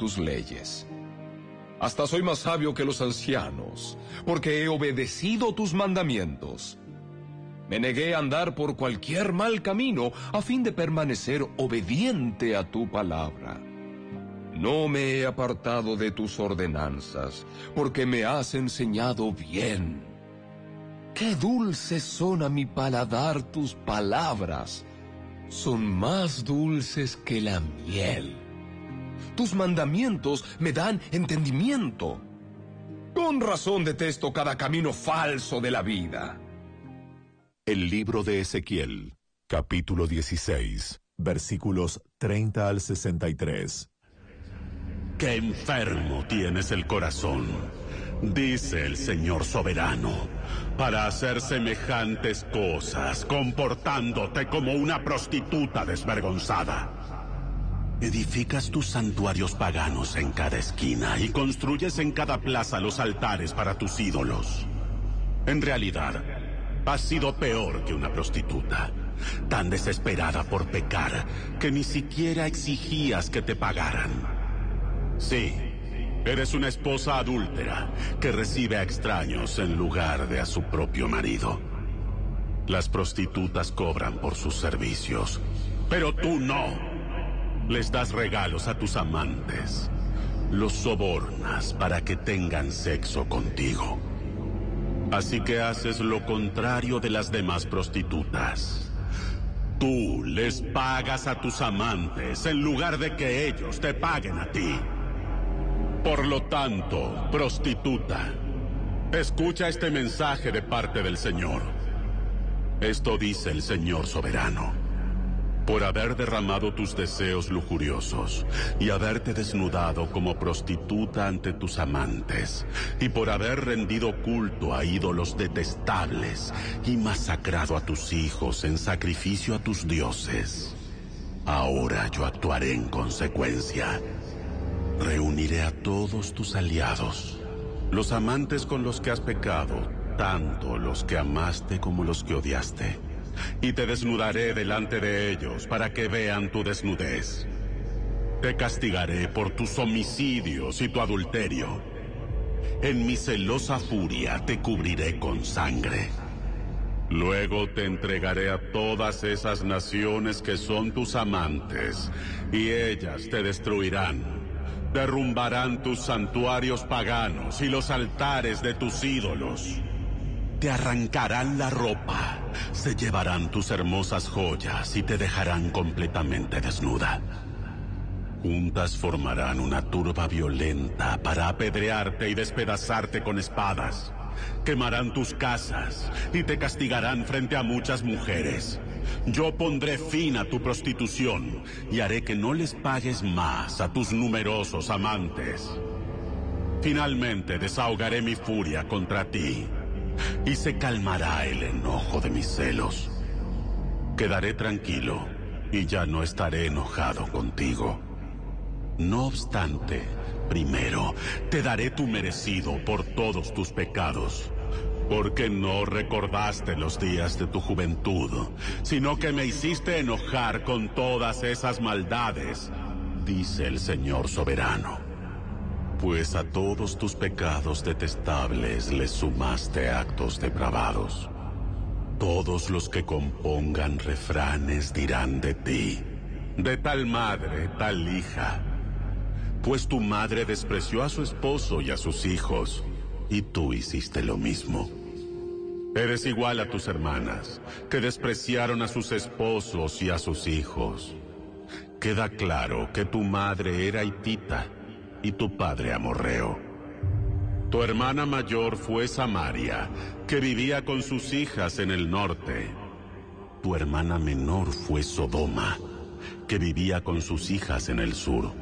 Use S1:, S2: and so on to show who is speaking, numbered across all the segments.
S1: tus leyes. Hasta soy más sabio que los ancianos, porque he obedecido tus mandamientos. Me negué a andar por cualquier mal camino, a fin de permanecer obediente a tu palabra. No me he apartado de tus ordenanzas, porque me has enseñado bien. Qué dulces son a mi paladar tus palabras. Son más dulces que la miel. Tus mandamientos me dan entendimiento. Con razón detesto cada camino falso de la vida.
S2: El libro de Ezequiel, capítulo 16, versículos 30 al 63.
S3: ¡Qué enfermo tienes el corazón!, dice el Señor soberano, para hacer semejantes cosas, comportándote como una prostituta desvergonzada. Edificas tus santuarios paganos en cada esquina y construyes en cada plaza los altares para tus ídolos. En realidad, has sido peor que una prostituta, tan desesperada por pecar que ni siquiera exigías que te pagaran. Sí, eres una esposa adúltera que recibe a extraños en lugar de a su propio marido. Las prostitutas cobran por sus servicios, pero tú no. Les das regalos a tus amantes. Los sobornas para que tengan sexo contigo. Así que haces lo contrario de las demás prostitutas. Tú les pagas a tus amantes en lugar de que ellos te paguen a ti. Por lo tanto, prostituta, escucha este mensaje de parte del Señor. Esto dice el Señor soberano. Por haber derramado tus deseos lujuriosos y haberte desnudado como prostituta ante tus amantes, y por haber rendido culto a ídolos detestables y masacrado a tus hijos en sacrificio a tus dioses, ahora yo actuaré en consecuencia. Reuniré a todos tus aliados, los amantes con los que has pecado, tanto los que amaste como los que odiaste, y te desnudaré delante de ellos para que vean tu desnudez. Te castigaré por tus homicidios y tu adulterio. En mi celosa furia te cubriré con sangre. Luego te entregaré a todas esas naciones que son tus amantes, y ellas te destruirán. Derrumbarán tus santuarios paganos y los altares de tus ídolos. Te arrancarán la ropa, se llevarán tus hermosas joyas y te dejarán completamente desnuda. Juntas formarán una turba violenta para apedrearte y despedazarte con espadas. Quemarán tus casas y te castigarán frente a muchas mujeres. Yo pondré fin a tu prostitución y haré que no les pagues más a tus numerosos amantes. Finalmente desahogaré mi furia contra ti y se calmará el enojo de mis celos. Quedaré tranquilo y ya no estaré enojado contigo. No obstante, primero te daré tu merecido por todos tus pecados, porque no recordaste los días de tu juventud, sino que me hiciste enojar con todas esas maldades, dice el Señor soberano. Pues a todos tus pecados detestables les sumaste actos depravados. Todos los que compongan refranes dirán de ti: de tal madre, tal hija. Pues tu madre despreció a su esposo y a sus hijos, y tú hiciste lo mismo. Eres igual a tus hermanas, que despreciaron a sus esposos y a sus hijos. Queda claro que tu madre era hitita y tu padre amorreo. Tu hermana mayor fue Samaria, que vivía con sus hijas en el norte. Tu hermana menor fue Sodoma, que vivía con sus hijas en el sur.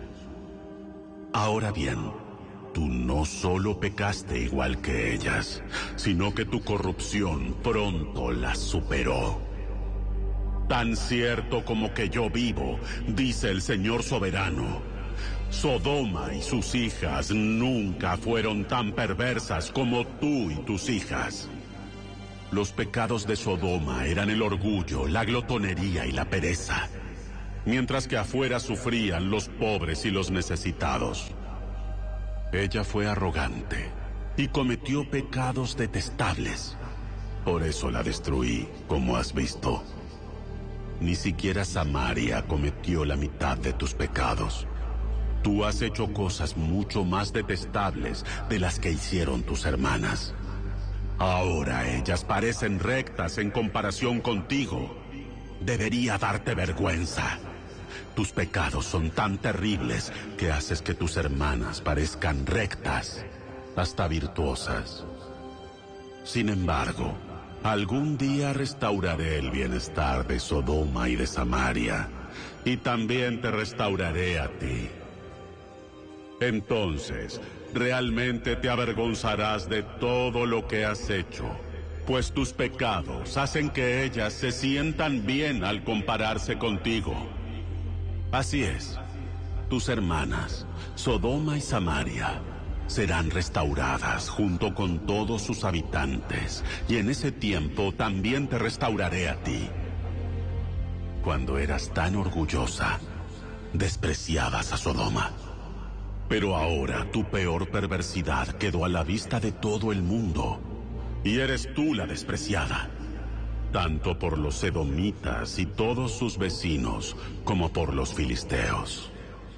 S3: Ahora bien, tú no solo pecaste igual que ellas, sino que tu corrupción pronto las superó. Tan cierto como que yo vivo, dice el Señor soberano, Sodoma y sus hijas nunca fueron tan perversas como tú y tus hijas. Los pecados de Sodoma eran el orgullo, la glotonería y la pereza. mientras que afuera sufrían los pobres y los necesitados. Ella fue arrogante y cometió pecados detestables. Por eso la destruí, como has visto. Ni siquiera Samaria cometió la mitad de tus pecados. Tú has hecho cosas mucho más detestables de las que hicieron tus hermanas. Ahora ellas parecen rectas en comparación contigo. Debería darte vergüenza. Tus pecados son tan terribles que haces que tus hermanas parezcan rectas, hasta virtuosas. Sin embargo, algún día restauraré el bienestar de Sodoma y de Samaria, y también te restauraré a ti. Entonces, realmente te avergonzarás de todo lo que has hecho, pues tus pecados hacen que ellas se sientan bien al compararse contigo. Así es, tus hermanas, Sodoma y Samaria, serán restauradas junto con todos sus habitantes, y en ese tiempo también te restauraré a ti. Cuando eras tan orgullosa, despreciabas a Sodoma. Pero ahora tu peor perversidad quedó a la vista de todo el mundo, y eres tú la despreciada, tanto por los edomitas y todos sus vecinos, como por los filisteos.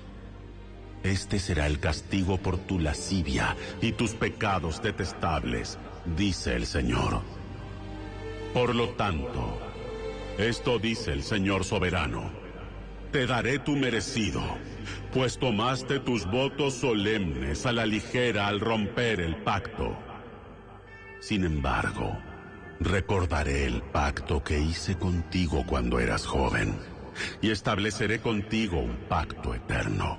S3: Este será el castigo por tu lascivia y tus pecados detestables, dice el Señor. Por lo tanto, esto dice el Señor soberano: te daré tu merecido, pues tomaste tus votos solemnes a la ligera al romper el pacto. Sin embargo, recordaré el pacto que hice contigo cuando eras joven, y estableceré contigo un pacto eterno.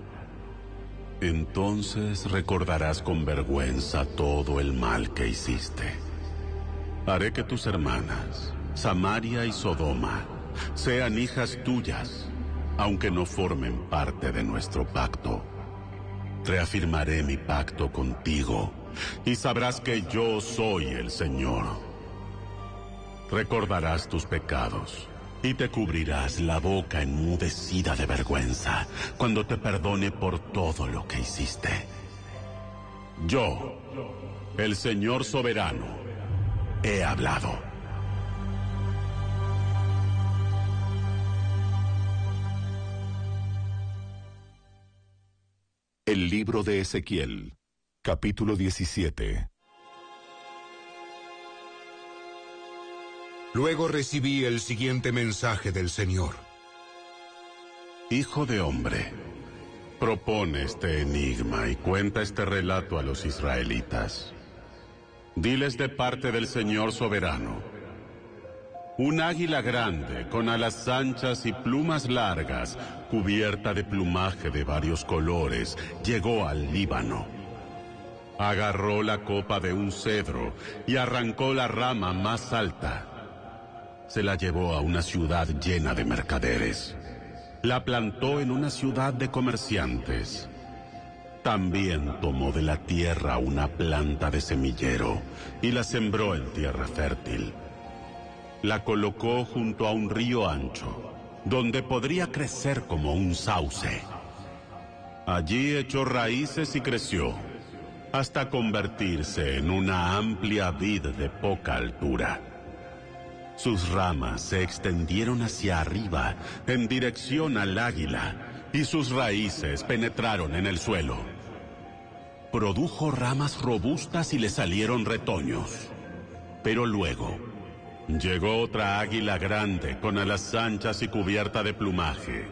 S3: Entonces recordarás con vergüenza todo el mal que hiciste. Haré que tus hermanas, Samaria y Sodoma, sean hijas tuyas, aunque no formen parte de nuestro pacto. Reafirmaré mi pacto contigo, y sabrás que yo soy el Señor. Recordarás tus pecados, y te cubrirás la boca enmudecida de vergüenza cuando te perdone por todo lo que hiciste. Yo, el Señor soberano, he hablado.
S2: El libro de Ezequiel, capítulo 17.
S4: Luego recibí el siguiente mensaje del Señor.
S3: Hijo de hombre, propone este enigma y cuenta este relato a los israelitas. Diles de parte del Señor soberano: un águila grande, con alas anchas y plumas largas, cubierta de plumaje de varios colores, llegó al Líbano. Agarró la copa de un cedro y arrancó la rama más alta. Se la llevó a una ciudad llena de mercaderes. La plantó en una ciudad de comerciantes. También tomó de la tierra una planta de semillero y la sembró en tierra fértil. La colocó junto a un río ancho, donde podría crecer como un sauce. Allí echó raíces y creció, hasta convertirse en una amplia vid de poca altura. Sus ramas se extendieron hacia arriba, en dirección al águila, y sus raíces penetraron en el suelo. Produjo ramas robustas y le salieron retoños. Pero luego llegó otra águila grande, con alas anchas y cubierta de plumaje.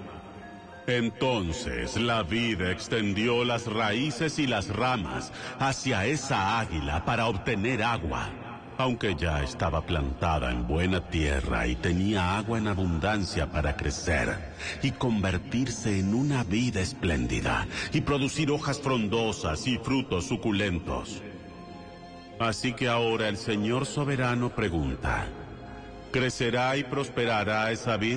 S3: Entonces la vid extendió las raíces y las ramas hacia esa águila para obtener agua. Aunque ya estaba plantada en buena tierra y tenía agua en abundancia para crecer y convertirse en una vid espléndida y producir hojas frondosas y frutos suculentos. Así que ahora el Señor soberano pregunta: ¿crecerá y prosperará esa vid?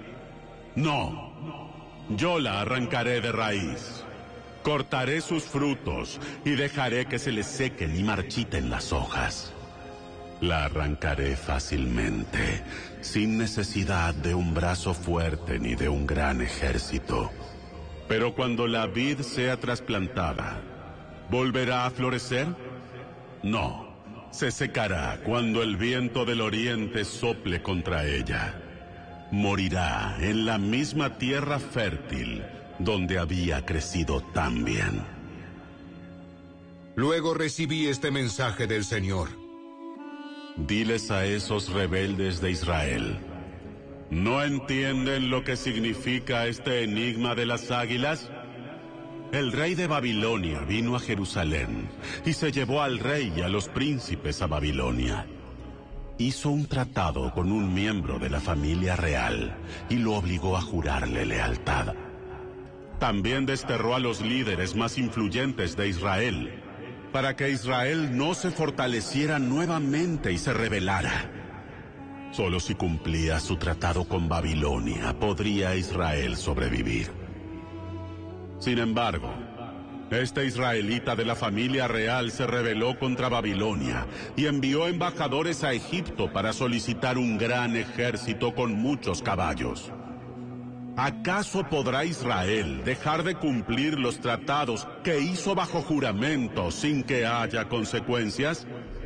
S3: No, yo la arrancaré de raíz. Cortaré sus frutos y dejaré que se les sequen y marchiten las hojas. La arrancaré fácilmente, sin necesidad de un brazo fuerte ni de un gran ejército. Pero cuando la vid sea trasplantada, ¿volverá a florecer? No, se secará cuando el viento del oriente sople contra ella. Morirá en la misma tierra fértil donde había crecido tan bien.
S4: Luego recibí este mensaje del Señor.
S3: Diles a esos rebeldes de Israel: ¿no entienden lo que significa este enigma de las águilas? El rey de Babilonia vino a Jerusalén y se llevó al rey y a los príncipes a Babilonia. Hizo un tratado con un miembro de la familia real y lo obligó a jurarle lealtad. También desterró a los líderes más influyentes de Israel, para que Israel no se fortaleciera nuevamente y se rebelara. Solo si cumplía su tratado con Babilonia podría Israel sobrevivir. Sin embargo, este israelita de la familia real se rebeló contra Babilonia y envió embajadores a Egipto para solicitar un gran ejército con muchos caballos. ¿Acaso podrá Israel dejar de cumplir los tratados que hizo bajo juramento sin que haya consecuencias?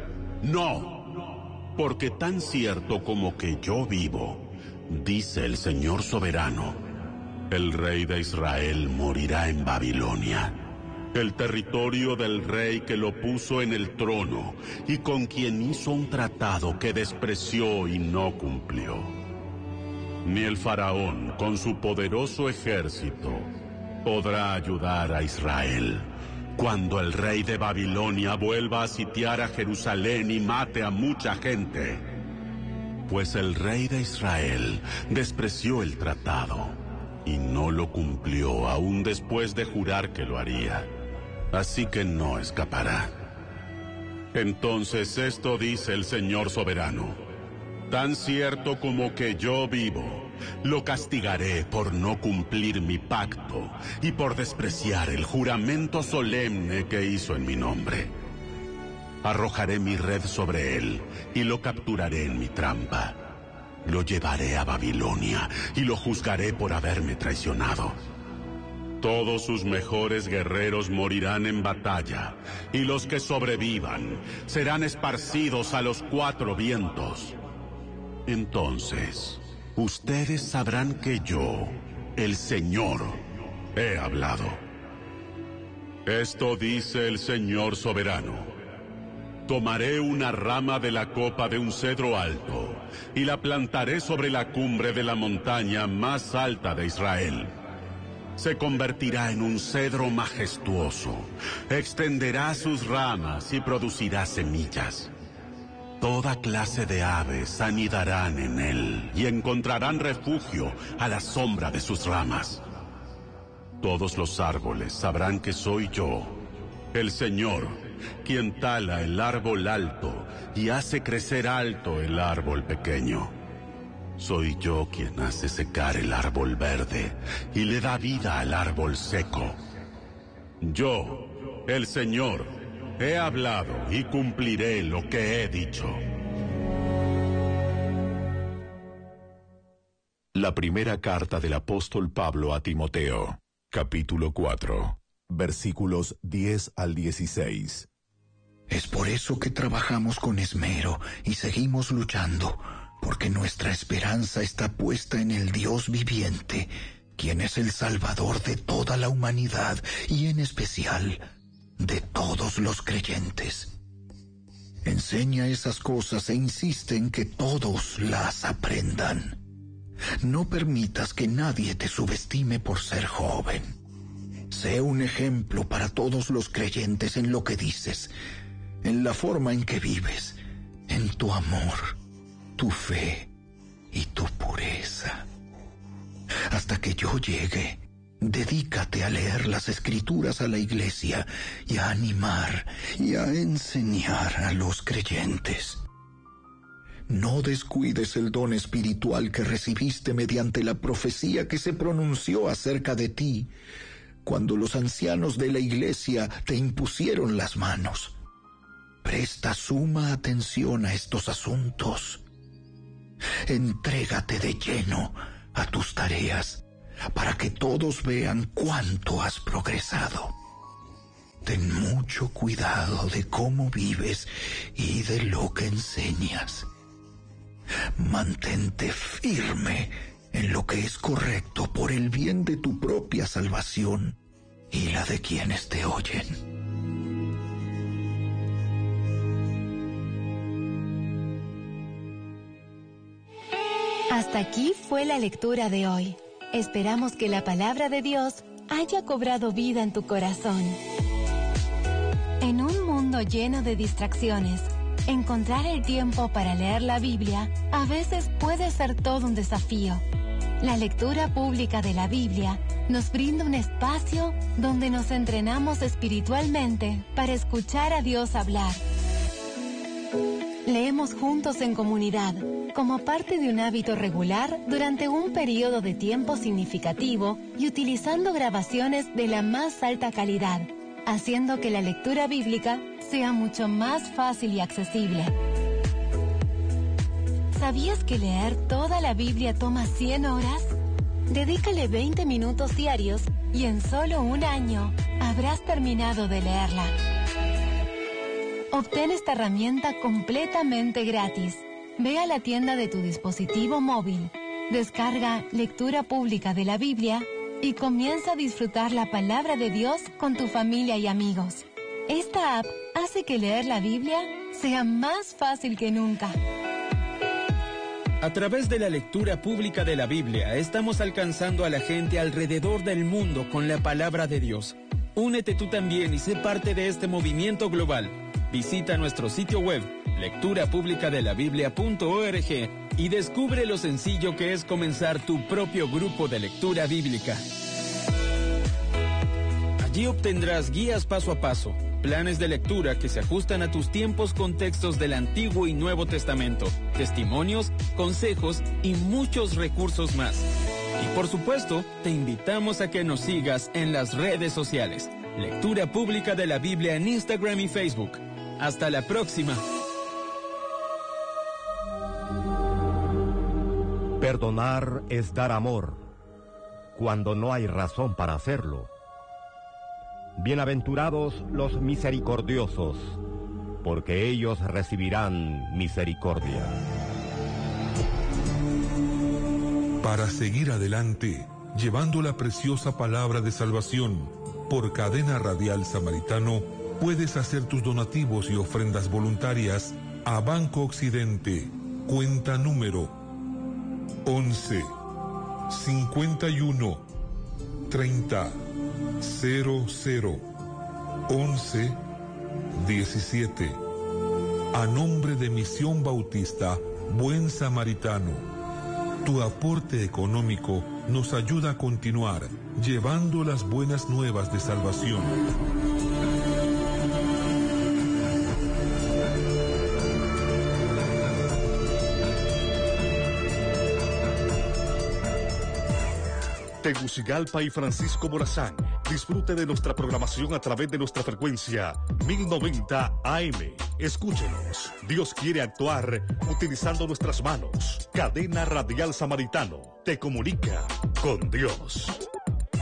S3: No, porque tan cierto como que yo vivo, dice el Señor soberano, el rey de Israel morirá en Babilonia, el territorio del rey que lo puso en el trono y con quien hizo un tratado que despreció y no cumplió. Ni el faraón, con su poderoso ejército, podrá ayudar a Israel cuando el rey de Babilonia vuelva a sitiar a Jerusalén y mate a mucha gente. Pues el rey de Israel despreció el tratado y no lo cumplió aún después de jurar que lo haría. Así que no escapará. Entonces esto dice el Señor soberano: tan cierto como que yo vivo, lo castigaré por no cumplir mi pacto y por despreciar el juramento solemne que hizo en mi nombre. Arrojaré mi red sobre él y lo capturaré en mi trampa. Lo llevaré a Babilonia y lo juzgaré por haberme traicionado. Todos sus mejores guerreros morirán en batalla, y los que sobrevivan serán esparcidos a los 4 vientos. Entonces, ustedes sabrán que yo, el Señor, he hablado. Esto dice el Señor soberano: tomaré una rama de la copa de un cedro alto y la plantaré sobre la cumbre de la montaña más alta de Israel. Se convertirá en un cedro majestuoso, extenderá sus ramas y producirá semillas. Toda clase de aves anidarán en él y encontrarán refugio a la sombra de sus ramas. Todos los árboles sabrán que soy yo, el Señor, quien tala el árbol alto y hace crecer alto el árbol pequeño. Soy yo quien hace secar el árbol verde y le da vida al árbol seco. Yo, el Señor, he hablado y cumpliré lo que he dicho.
S2: La primera carta del apóstol Pablo a Timoteo, capítulo 4, versículos 10 al 16.
S5: Es por eso que trabajamos con esmero y seguimos luchando, porque nuestra esperanza está puesta en el Dios viviente, quien es el Salvador de toda la humanidad y en especial de todos los creyentes. Enseña esas cosas e insiste en que todos las aprendan. No permitas que nadie te subestime por ser joven. Sé un ejemplo para todos los creyentes en lo que dices, en la forma en que vives, en tu amor, tu fe y tu pureza. Hasta que yo llegue, dedícate a leer las Escrituras a la iglesia y a animar y a enseñar a los creyentes. No descuides el don espiritual que recibiste mediante la profecía que se pronunció acerca de ti, cuando los ancianos de la iglesia te impusieron las manos. Presta suma atención a estos asuntos. Entrégate de lleno a tus tareas para que todos vean cuánto has progresado. Ten mucho cuidado de cómo vives y de lo que enseñas. Mantente firme en lo que es correcto por el bien de tu propia salvación y la de quienes te oyen.
S6: Hasta aquí fue la lectura de hoy. Esperamos que la palabra de Dios haya cobrado vida en tu corazón. En un mundo lleno de distracciones, encontrar el tiempo para leer la Biblia a veces puede ser todo un desafío. La lectura pública de la Biblia nos brinda un espacio donde nos entrenamos espiritualmente para escuchar a Dios hablar. Leemos juntos en comunidad, como parte de un hábito regular durante un periodo de tiempo significativo y utilizando grabaciones de la más alta calidad, haciendo que la lectura bíblica sea mucho más fácil y accesible. ¿Sabías que leer toda la Biblia toma 100 horas? Dedícale 20 minutos diarios y en solo un año habrás terminado de leerla. Obtén esta herramienta completamente gratis. Ve a la tienda de tu dispositivo móvil, descarga Lectura Pública de la Biblia y comienza a disfrutar la palabra de Dios con tu familia y amigos. Esta app hace que leer la Biblia sea más fácil que nunca.
S7: A través de la lectura pública de la Biblia, estamos alcanzando a la gente alrededor del mundo con la palabra de Dios. Únete tú también y sé parte de este movimiento global. Visita nuestro sitio web, lecturapublicadelabiblia.org, y descubre lo sencillo que es comenzar tu propio grupo de lectura bíblica. Allí obtendrás guías paso a paso, planes de lectura que se ajustan a tus tiempos con textos del Antiguo y Nuevo Testamento, testimonios, consejos y muchos recursos más. Y por supuesto, te invitamos a que nos sigas en las redes sociales. Lectura Pública de la Biblia en Instagram y Facebook. Hasta la próxima.
S8: Perdonar es dar amor, cuando no hay razón para hacerlo. Bienaventurados los misericordiosos, porque ellos recibirán misericordia.
S9: Para seguir adelante, llevando la preciosa palabra de salvación, por Cadena Radial Samaritano, puedes hacer tus donativos y ofrendas voluntarias a Banco Occidente, cuenta número 11 51 30 00 11 17. A nombre de Misión Bautista Buen Samaritano, tu aporte económico nos ayuda a continuar llevando las buenas nuevas de salvación.
S10: Tegucigalpa y Francisco Morazán. Disfrute de nuestra programación a través de nuestra frecuencia 1090 AM. Escúchenos. Dios quiere actuar utilizando nuestras manos. Cadena Radial Samaritano te comunica con Dios.